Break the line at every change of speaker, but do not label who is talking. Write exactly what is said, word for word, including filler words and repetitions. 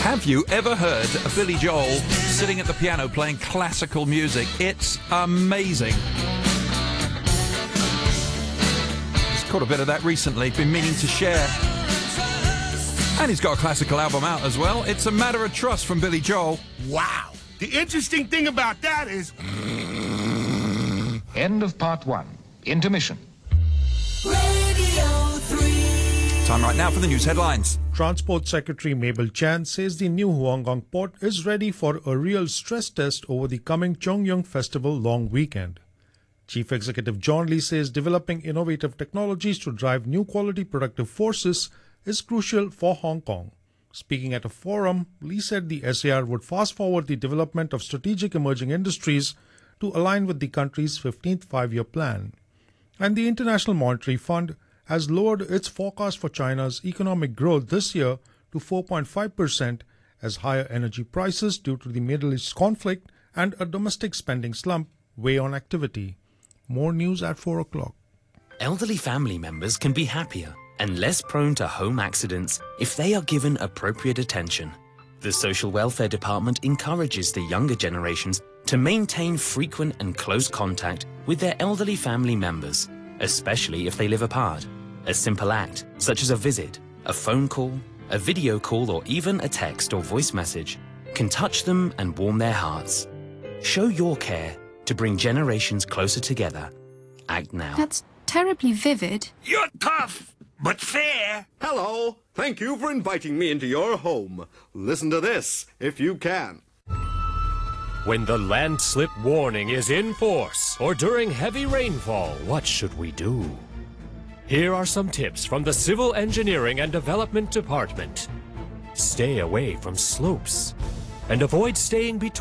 Have you ever heard of Billy Joel sitting at the piano playing classical music? It's amazing. He's caught a bit of that recently, been meaning to share. And he's got a classical album out as well. It's A Matter of Trust from Billy Joel.
Wow. The interesting thing about that is...
End of part one. Intermission.
Radio three.
Time right now for the news headlines.
Transport Secretary Mabel Chan says the new Wollongong port is ready for a real stress test over the coming Chongyong Festival long weekend. Chief Executive John Lee says developing innovative technologies to drive new quality productive forces is crucial for Hong Kong. Speaking at a forum, Lee said the S A R would fast-forward the development of strategic emerging industries to align with the country's fifteenth five-year plan. And the International Monetary Fund has lowered its forecast for China's economic growth this year to four point five percent as higher energy prices due to the Middle East conflict and a domestic spending slump weigh on activity. More news at four o'clock.
Elderly family members can be happier and less prone to home accidents if they are given appropriate attention. The Social Welfare Department encourages the younger generations to maintain frequent and close contact with their elderly family members, especially if they live apart. A simple act, such as a visit, a phone call, a video call, or even a text or voice message, can touch them and warm their hearts. Show your care to bring generations closer together. Act now.
That's terribly vivid.
You're tough, but fair.
Hello. Thank you for inviting me into your home. Listen to this, if you can.
When the landslip warning is in force or during heavy rainfall, what should we do? Here are some tips from the Civil Engineering and Development Department. Stay away from slopes and avoid staying between